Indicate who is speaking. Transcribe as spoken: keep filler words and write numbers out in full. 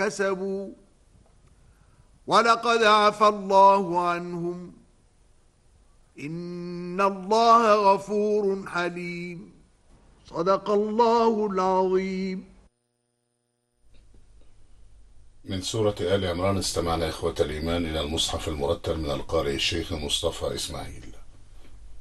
Speaker 1: كسبوا ولقد عفى الله عنهم إن الله غفور حليم. صدق الله العظيم.
Speaker 2: من سورة آل عمران استمعنا إخوة الإيمان إلى المصحف المرتل من القارئ الشيخ مصطفى إسماعيل.